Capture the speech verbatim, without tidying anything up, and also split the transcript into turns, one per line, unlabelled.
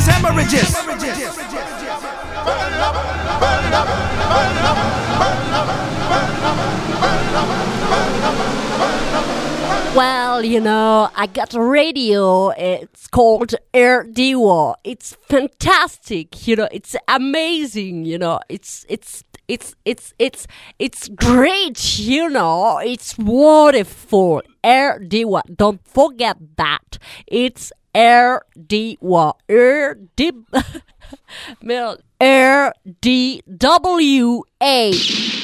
hemorrhages.
Well, you know, I got a radio. It's called Air Diwa. It's fantastic. You know, it's amazing. You know, it's it's it's it's it's it's great. You know, it's wonderful. Air Diwa. Don't forget that. It's Air Diwa. Air D. Air D W A.